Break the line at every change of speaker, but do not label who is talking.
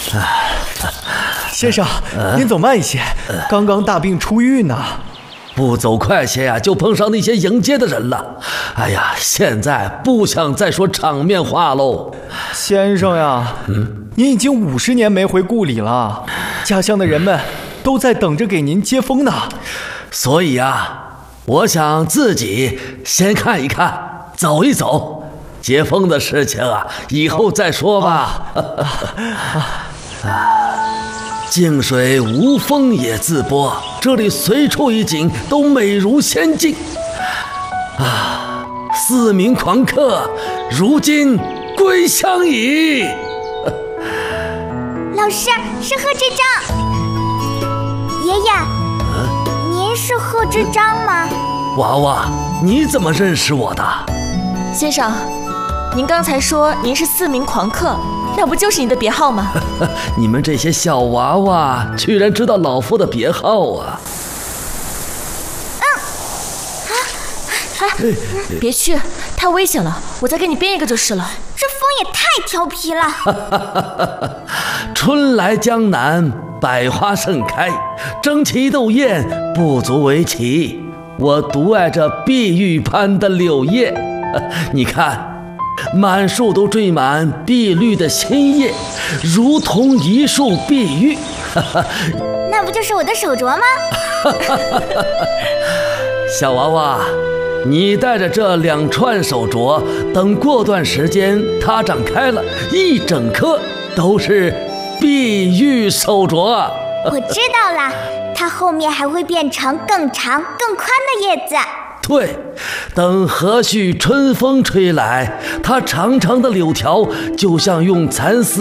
先生，您走慢一些，刚刚大病初愈呢。
不走快些呀，就碰上那些迎接的人了。哎呀，现在不想再说场面话喽。
先生呀，您已经50年没回故里了，家乡的人们都在等着给您接风呢。
所以啊，我想自己先看一看，走一走。接风的事情啊，以后再说吧。静水无风也自波，这里随处一景都美如仙境。4名狂客，如今归乡矣。
老师，是贺知章。爷爷，您是贺知章吗？
娃娃，你怎么认识我的？
先生，您刚才说您是4名狂客，那不就是你的别号吗？
你们这些小娃娃居然知道老夫的别号啊！
别去，太危险了，我再给你编一个就是了。
这风也太调皮了。
春来江南，百花盛开，争奇斗艳不足为奇。我独爱这碧玉般的柳叶，你看，满树都缀满碧绿的新叶，如同一束碧玉。
那不就是我的手镯吗？
小娃娃，你带着这2串手镯，等过段时间它长开了，一整颗都是碧玉手镯。
我知道了，它后面还会变成更长更宽的叶子。
对，等和煦春风吹来，它长长的柳条就像用蚕丝